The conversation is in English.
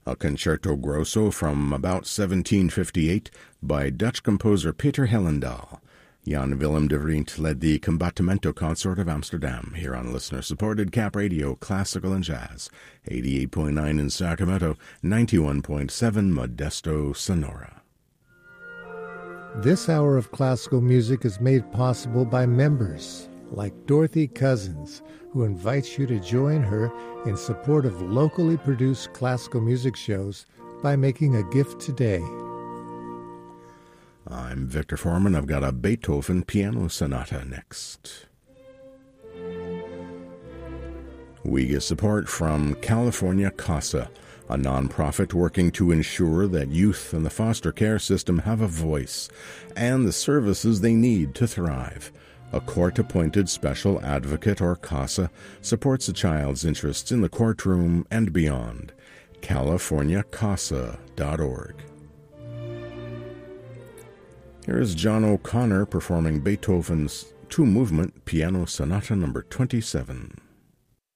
a concerto grosso from about 1758 by Dutch composer Peter Hellendaal. Jan Willem de Vriend led the Combattimento Consort of Amsterdam, here on listener-supported Cap Radio, Classical and Jazz, 88.9 in Sacramento, 91.7 Modesto, Sonora. This hour of classical music is made possible by members like Dorothy Cousins, who invites you to join her in support of locally produced classical music shows by making a gift today. I'm Victor Foreman. I've got a Beethoven piano sonata next. We get support from California CASA, a nonprofit working to ensure that youth in the foster care system have a voice and the services they need to thrive. A court-appointed special advocate, or CASA, supports a child's interests in the courtroom and beyond. CaliforniaCASA.org. Here is John O'Connor performing Beethoven's two-movement piano sonata number 27.